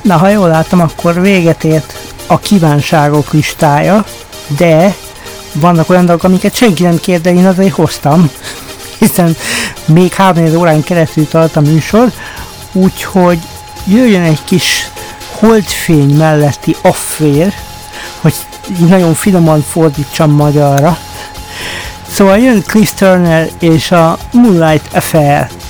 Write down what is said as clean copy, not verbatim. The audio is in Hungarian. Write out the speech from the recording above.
Na, ha jól láttam, akkor véget ért a kívánságok listája, de vannak olyan dolgok, amiket senki nem kér, de én azért hoztam, hiszen még 3 órán keresztül tart a műsor, úgyhogy jöjjön egy kis holdfény melletti affair, hogy nagyon finoman fordítsam magyarra. Szóval jön Chris Turner és a Moonlight Affair.